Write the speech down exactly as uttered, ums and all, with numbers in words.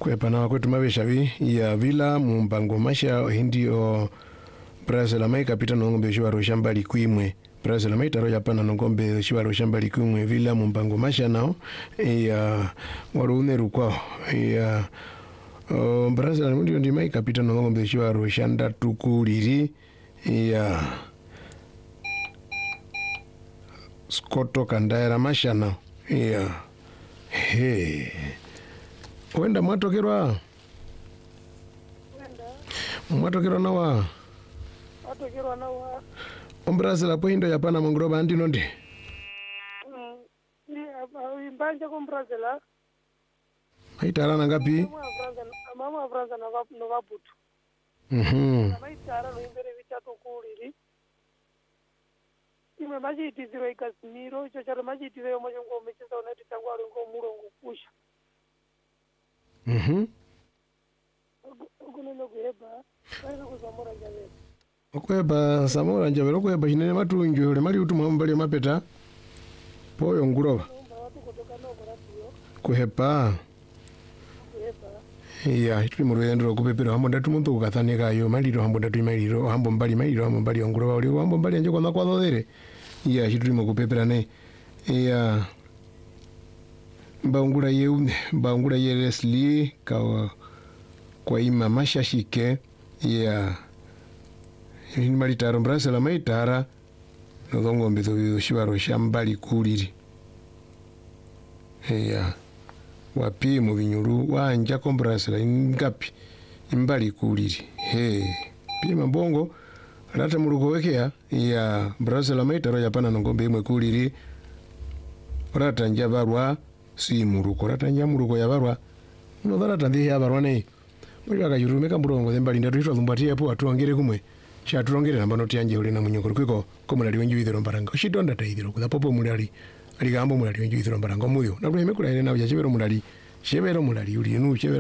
Kwepa na kwetu mabeshavi ya vila mumbango masha hindi o Brazil amai kapita nongombe shiwaro shambali kuimwe Brazil amai taro yapana nongombe shiwaro shambali kuimwe vila mumbango masha nao ya waruneru kwao ya uh, Brazil ndio ndi mai kapita nongombe shiwaro shanda tukuliri ya Skoto kandaira masha nao ya he wenda mwatokerwa wenda mwatokerwa nawa mwatokerwa nawa Brazil apo indo yapana mangroba andino ndi mm ni imbanja ko Brazil aitarana ngapi mama Brazil na vapu no vaputu mhm maitara no imbere vitatu kuliri imwe majiti zero ikasmiro cho charo majiti zero moyo ngo mecheza unati tangwa ngo murongo kusha mhm ukunene kuheba kana kuzamora njavera okweba samora njavera okweba chinene matunjo ole mali utumwa mbali mapeta poyo nguroba kuhepa ya tuli murwendo kupepera hambo ndatu muntu ukathanika yo maliro hambo ndatu maliro hambo mbali maliro hambo mbali nguroba oli hambo mbali anje kona kwa dodere ya chituli mukupepera ne ya mbangura ye mbangura ye Leslie kwa kwa ima mashashike ya ni malitaro Brazil maitara no ngombe zo shiwaro shambali kuliri ya wapi mu binyuru wanja ko Brazil ngapi imbali kuliri he pima bongo rata muruko wekea ya Brazil maitaro yapana no ngombe imwe kuliri rata njabarwa si muruko rata njamuruko yabarwa no rata ndi yabarwa nei Mwiwa kajurumeka mburongo thembali ndatu hito thumbati yapu atuangire kumwe cha atuangire namba noti anje ule na munyokoro kwiko komulali wenju ithiro mbaranga ushidonda taithiro kutha popo mulali ali gambo mulali wenju ithiro mbaranga muyo na bwe mekula ine na bya chebero mulali chebero mulali uli nu chebero